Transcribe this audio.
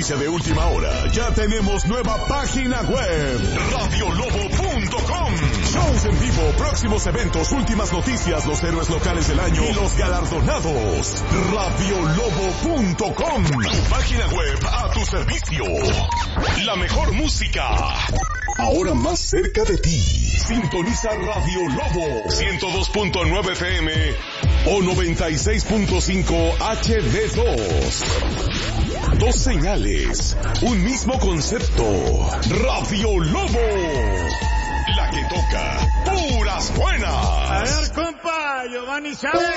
noticia de última hora, ya tenemos nueva página web, radiolobo.com. Shows en vivo, próximos eventos, últimas noticias, los héroes locales del año y los galardonados. Radiolobo.com. Tu página web a tu servicio. La mejor música, ahora más cerca de ti. Sintoniza Radio Lobo 102.9 FM o 96.5 HD2. Dos señales, un mismo concepto. Radio Lobo, la que toca puras buenas. A ver, compa, Giovanni Chávez.